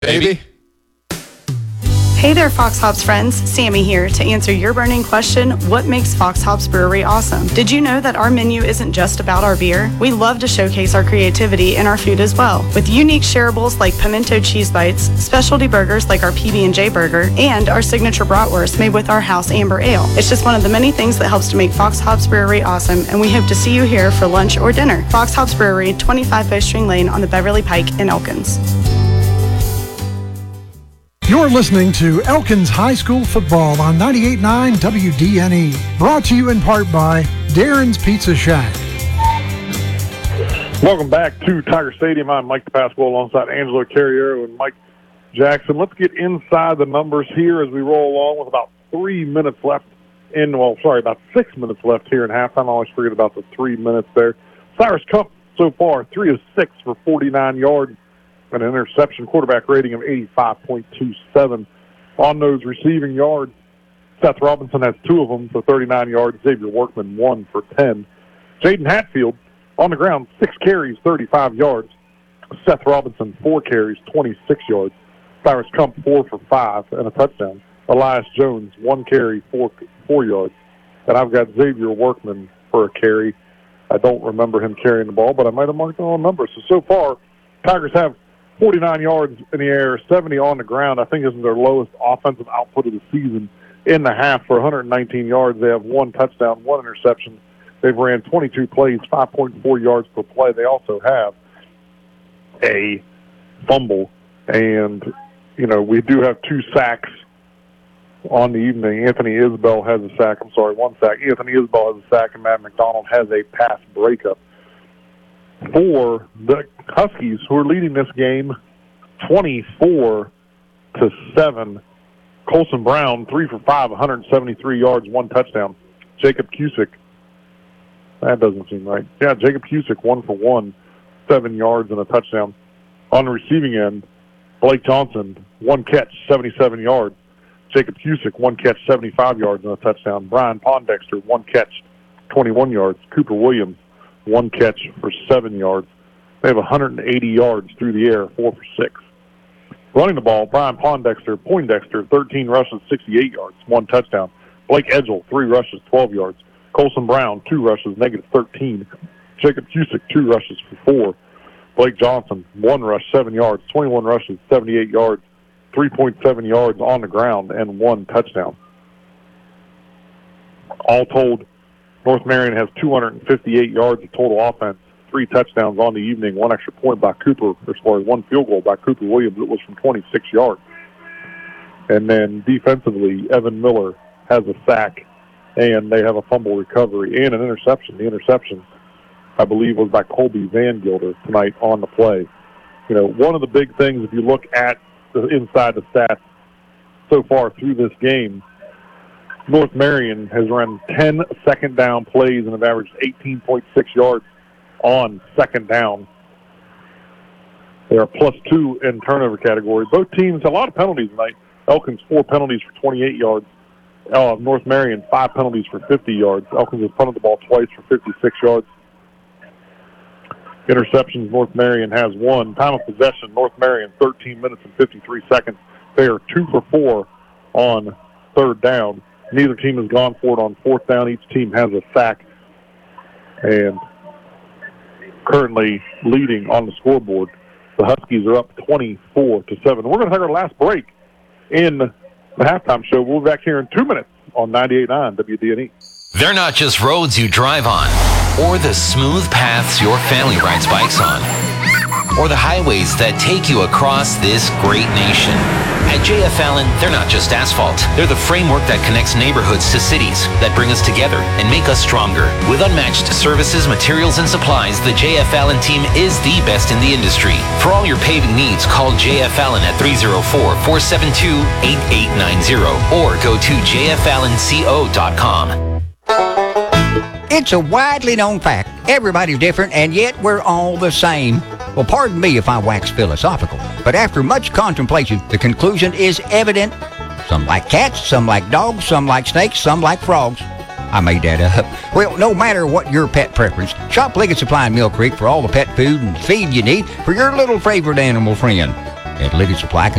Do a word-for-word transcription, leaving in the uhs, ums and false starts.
Baby. Hey there, Fox Hops friends. Sammy here to answer your burning question, what makes Fox Hops Brewery awesome? Did you know that our menu isn't just about our beer? We love to showcase our creativity in our food as well, with unique shareables like pimento cheese bites, specialty burgers like our P B and J burger, and our signature bratwurst made with our house amber ale. It's just one of the many things that helps to make Fox Hops Brewery awesome, and we hope to see you here for lunch or dinner. Fox Hops Brewery, twenty-five Bowstring Lane on the Beverly Pike in Elkins. You're listening to Elkins High School Football on ninety-eight point nine W D N E. Brought to you in part by Darren's Pizza Shack. Welcome back to Tiger Stadium. I'm Mike DePasquale alongside Angelo Carriero and Mike Jackson. Let's get inside the numbers here as we roll along with about three minutes left in, well, sorry, about six minutes left here in halftime. I always forget about the three minutes there. Cyrus Cup so far, three of six for forty-nine yards. And an interception, quarterback rating of eighty-five point two seven. On those receiving yards, Seth Robinson has two of them for thirty-nine yards. Xavier Workman, one for ten. Jaden Hatfield, on the ground, six carries, thirty-five yards. Seth Robinson, four carries, twenty-six yards. Cyrus Kump, four for five and a touchdown. Elias Jones, one carry, four, four yards. And I've got Xavier Workman for a carry. I don't remember him carrying the ball, but I might have marked the wrong number. So, so far, Tigers have forty-nine yards in the air, seventy on the ground. I think this is their lowest offensive output of the season in the half for one hundred nineteen yards. They have one touchdown, one interception. They've ran twenty-two plays, five point four yards per play. They also have a fumble. And, you know, we do have two sacks on the evening. Anthony Isbell has a sack. I'm sorry, one sack. Anthony Isbell has a sack, and Matt McDonald has a pass breakup. For the Huskies, who are leading this game twenty-four to seven. Colson Brown, three for five, one hundred seventy-three yards, one touchdown. Jacob Cusick, that doesn't seem right. Yeah, Jacob Cusick, one for one, seven yards and a touchdown. On the receiving end, Blake Johnson, one catch, seventy-seven yards. Jacob Cusick, one catch, seventy-five yards and a touchdown. Brian Pondexter, one catch, twenty-one yards. Cooper Williams, one catch for seven yards. They have one hundred eighty yards through the air, four for six. Running the ball, Brian Pondexter, Poindexter, thirteen rushes, sixty-eight yards, one touchdown. Blake Edgel, three rushes, twelve yards. Colson Brown, two rushes, negative thirteen. Jacob Cusick, two rushes for four. Blake Johnson, one rush, seven yards, twenty-one rushes, seventy-eight yards, three point seven yards on the ground, and one touchdown. All told, North Marion has two hundred fifty-eight yards of total offense, three touchdowns on the evening, one extra point by Cooper, as far as one field goal by Cooper Williams. It was from twenty-six yards. And then defensively, Evan Miller has a sack, and they have a fumble recovery and an interception. The interception, I believe, was by Colby Van Gilder tonight on the play. You know, one of the big things, if you look at the inside the stats so far through this game, North Marion has run ten second down plays and have averaged eighteen point six yards on second down. They are plus two in turnover category. Both teams, a lot of penalties tonight. Elkins, four penalties for twenty-eight yards. Uh, North Marion, five penalties for fifty yards. Elkins has punted the ball twice for fifty-six yards. Interceptions, North Marion has one. Time of possession, North Marion, thirteen minutes and fifty-three seconds. They are two for four on third down. Neither team has gone for it on fourth down. Each team has a sack and currently leading on the scoreboard. The Huskies are up twenty-four to seven. We're going to take our last break in the halftime show. We'll be back here in two minutes on ninety-eight point nine W D N E. They're not just roads you drive on, or the smooth paths your family rides bikes on, or the highways that take you across this great nation. At J F Allen, they're not just asphalt. They're the framework that connects neighborhoods to cities, that bring us together and make us stronger. With unmatched services, materials, and supplies, the J F Allen team is the best in the industry. For all your paving needs, call J F Allen at three oh four, four seven two, eight eight nine oh or go to j f allen co dot com. It's a widely known fact. Everybody's different, and yet we're all the same. Well, pardon me if I wax philosophical, but after much contemplation, the conclusion is evident. Some like cats, some like dogs, some like snakes, some like frogs. I made that up. Well, no matter what your pet preference, shop Liggett Supply in Mill Creek for all the pet food and feed you need for your little favorite animal friend. at Liddy Supply.